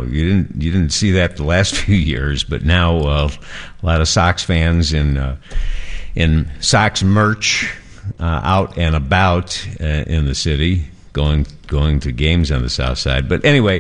you didn't see that the last few years, but now a lot of Sox fans in Sox merch out and about in the city, going to games on the South Side. But anyway,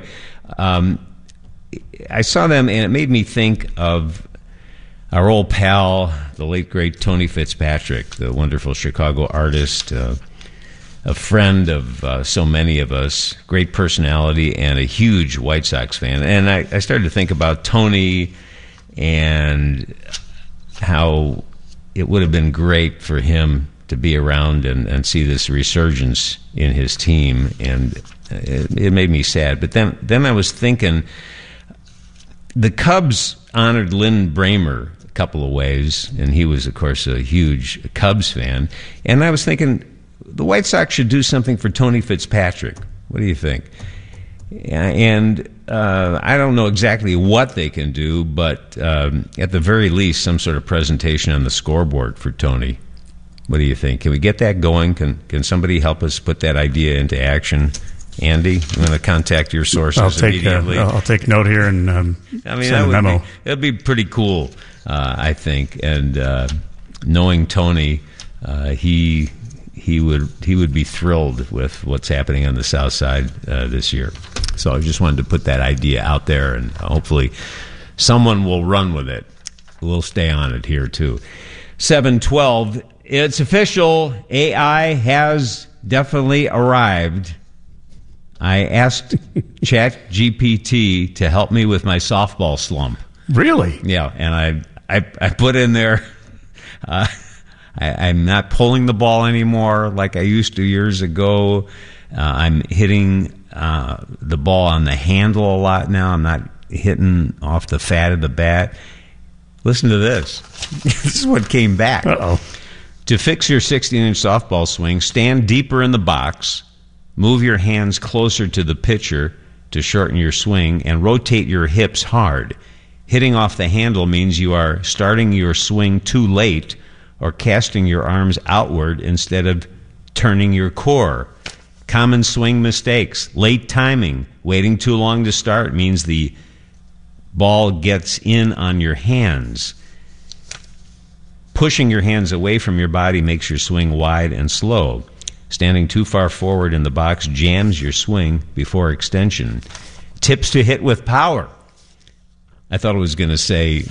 I saw them, and it made me think of our old pal, the late great Tony Fitzpatrick, the wonderful Chicago artist, a friend of so many of us, great personality, and a huge White Sox fan. And I started to think about Tony and how it would have been great for him to be around and see this resurgence in his team. And it made me sad. But then I was thinking, the Cubs honored Lynn Bramer a couple of ways, and he was, of course, a huge Cubs fan. And I was thinking, the White Sox should do something for Tony Fitzpatrick. What do you think? And I don't know exactly what they can do, but at the very least, some sort of presentation on the scoreboard for Tony. What do you think? Can we get that going? Can somebody help us put that idea into action? Andy, I'm going to contact your sources immediately. I'll take note here and send a memo. It'd be pretty cool, I think. And knowing Tony, he would be thrilled with what's happening on the South Side this year. So I just wanted to put that idea out there, and hopefully someone will run with it. We'll stay on it here, too. 7:12, it's official. AI has definitely arrived. I asked ChatGPT to help me with my softball slump. Really? Yeah, and I put in there, I'm not pulling the ball anymore like I used to years ago. I'm hitting the ball on the handle a lot now. I'm not hitting off the fat of the bat. Listen to this. This is what came back. Uh-oh. To fix your 16-inch softball swing, stand deeper in the box, move your hands closer to the pitcher to shorten your swing, and rotate your hips hard. Hitting off the handle means you are starting your swing too late or casting your arms outward instead of turning your core. Common swing mistakes: late timing. Waiting too long to start means the ball gets in on your hands. Pushing your hands away from your body makes your swing wide and slow. Standing too far forward in the box jams your swing before extension. Tips to hit with power. I thought it was going to say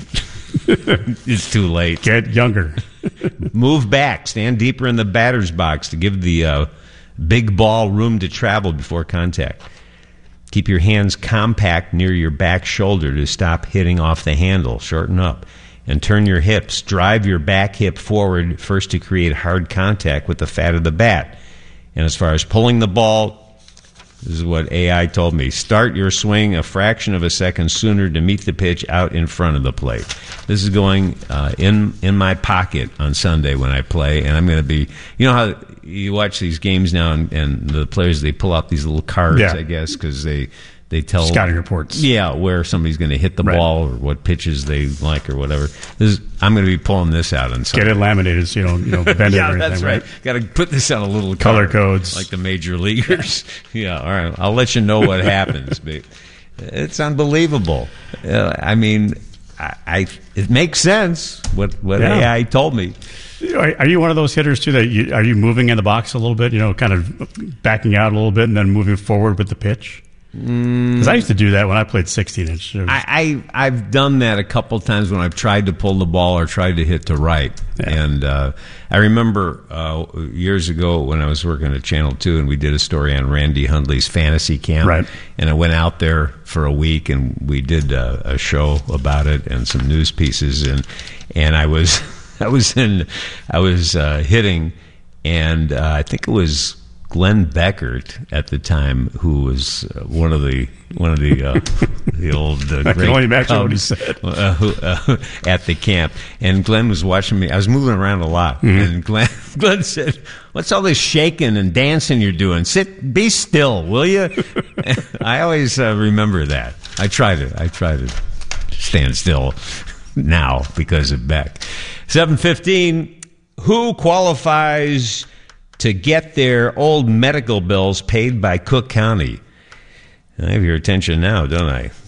it's too late. Get younger. Move back. Stand deeper in the batter's box to give the big ball room to travel before contact. Keep your hands compact near your back shoulder to stop hitting off the handle. Shorten up. And turn your hips. Drive your back hip forward first to create hard contact with the fat of the bat. And as far as pulling the ball, this is what AI told me. Start your swing a fraction of a second sooner to meet the pitch out in front of the plate. This is going in my pocket on Sunday when I play, and I'm going to be, you know how you watch these games now and the players, they pull out these little cards, I guess, because they tell scouting reports. Yeah, where somebody's going to hit the ball or what pitches they like or whatever. I'm going to be pulling this out on Sunday. Get it laminated, so you don't bend it or anything. Yeah, that's right. Got to put this on a little color card, codes like the major leaguers. Yeah, all right. I'll let you know what happens. But it's unbelievable. I mean, it makes sense what AI told me. Are you one of those hitters too that are you moving in the box a little bit? Kind of backing out a little bit and then moving forward with the pitch. Because I used to do that when I played 16-inch. I've done that a couple times when I've tried to pull the ball or tried to hit to right. Yeah. And I remember years ago when I was working at Channel 2 and we did a story on Randy Hundley's fantasy camp. Right. And I went out there for a week and we did a show about it and some news pieces. And I was hitting, and I think it was Glenn Beckert at the time, who was one of the old I can only imagine what he said at the camp. And Glenn was watching me. I was moving around a lot, and Glenn said, "What's all this shaking and dancing you're doing? Be still, will you?" I always remember that. I try to stand still now because of Beck. 7:15. Who qualifies to get their old medical bills paid by Cook County? I have your attention now, don't I?